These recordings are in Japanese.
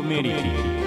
ミュニティ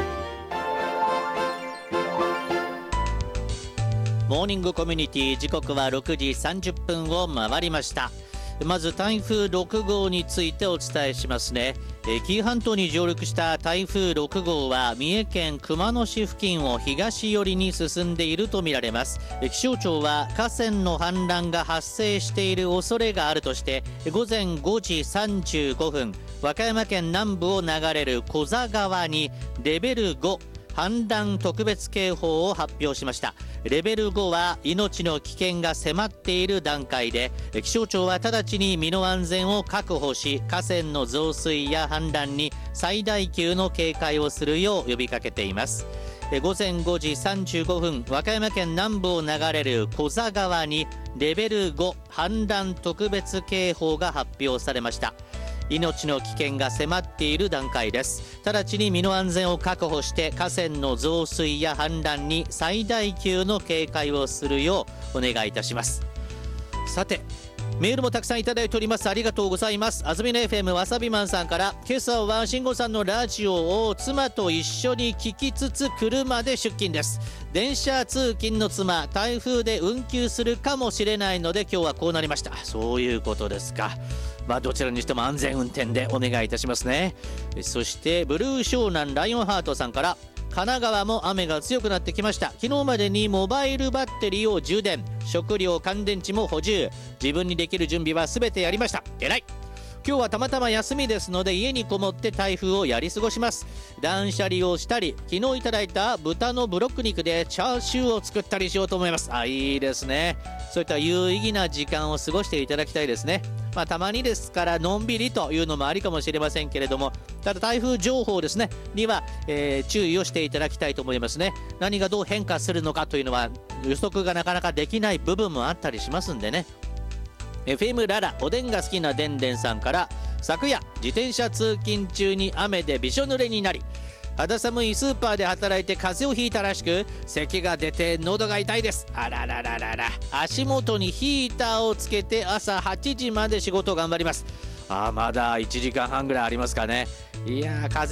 モーニングコミュニティ、時刻は6時30分を回りました。まず台風6号についてお伝えしますね。紀伊半島に上陸した台風6号は三重県熊野市付近を東寄りに進んでいるとみられます。気象庁は河川の氾濫が発生している恐れがあるとして午前5時35分和歌山県南部を流れる古座川にレベル5氾濫特別警報を発表しました。レベル5は命の危険が迫っている段階で、気象庁は直ちに身の安全を確保し、河川の増水や氾濫に最大級の警戒をするよう呼びかけています。午前5時35分和歌山県南部を流れる古座川にレベル5氾濫特別警報が発表されました。命の危険が迫っている段階です。直ちに身の安全を確保して河川の増水や氾濫に最大級の警戒をするようお願いいたします。さてメールもたくさんいただいております。ありがとうございます。安曇野 FM わさびマンさんから、今朝は慎吾さんのラジオを妻と一緒に聞きつつ車で出勤です。電車通勤の妻、台風で運休するかもしれないので今日はこうなりました。そういうことですか。どちらにしても安全運転でお願いいたしますね。そしてブルー湘南ライオンハートさんから、神奈川も雨が強くなってきました。昨日までにモバイルバッテリーを充電、食料乾電池も補充、自分にできる準備は全てやりました。偉い。今日はたまたま休みですので家にこもって台風をやり過ごします。断捨離をしたり、昨日いただいた豚のブロック肉でチャーシューを作ったりしようと思います。いいですね。そういった有意義な時間を過ごしていただきたいですね。たまにですからのんびりというのもありかもしれませんけれども、ただ台風情報ですねには、注意をしていただきたいと思いますね。何がどう変化するのかというのは予測がなかなかできない部分もあったりしますんでね。FM ララおでんが好きなでんでんさんから、昨夜自転車通勤中に雨でびしょ濡れになり、肌寒いスーパーで働いて風邪をひいたらしく、咳が出て喉が痛いです。あららららら。足元にヒーターをつけて朝8時まで仕事を頑張ります。まだ1時間半ぐらいありますかね。いやー、風